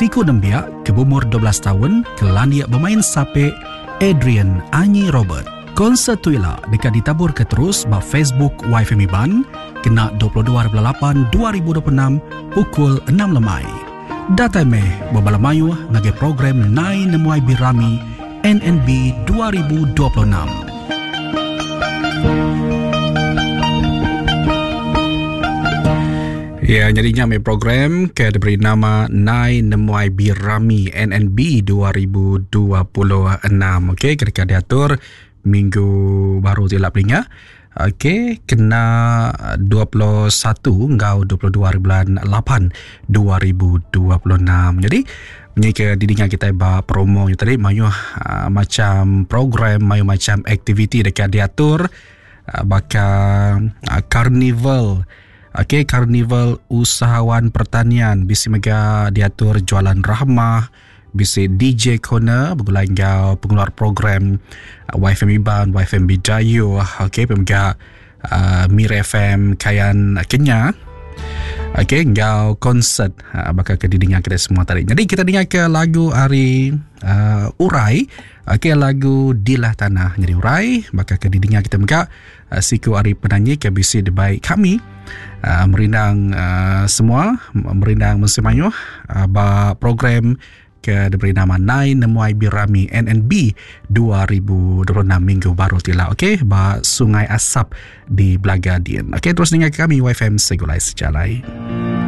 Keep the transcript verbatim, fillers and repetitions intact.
Siku Nembia ke umur dua belas tahun kelandia bermain sape Adrian Anyi Robert. Konsert tuila dekat ditabur ke terus ba Facebook Y F M Iban kena dua puluh dua lapan dua ribu dua puluh enam pukul enam lemai. Data meh bebalamayu ngage program Nai Nemuai Birami N N B dua ribu dua puluh enam. Ya, jadinya mai program ke diberi nama Nai Nemuai Birami N N B dua ribu dua puluh enam. Okey, ketika diatur minggu baru tilap linya. Okey, kena dua puluh satu hingga dua puluh dua bulan lapan dua ribu dua puluh enam. Jadi, ini ke didingan kita ba promo yang tadi mayu uh, macam program, mayu macam aktiviti dekat diatur uh, bakal uh, carnival. Okey, karnival usahawan pertanian bisi mega diatur jualan rahmah, bisi D J corner bergulai ngau pengeluar program uh, Y F M Iban, Y F M Bidayu, okey pemega uh, Mir F M Kayan Kenya. Okey, ngau konsert uh, bakal ke didingan kita semua tadi. Jadi kita dengar ke lagu hari uh, Urai. Okey, lagu Dilah Tanah. Jadi Urai bakal ke didingan kita mega uh, siku hari penyanyi ke bisi di baik kami. Uh, merindang uh, semua, merindang musim ayu uh, ba program ke diberi nama Nai Nemuai Birami N N B dua ribu dua puluh enam minggu baru tila. Okey, ba Sungai Asap di Belagadian. Okey, terus dengar kami Y F M Segulai Sejalai.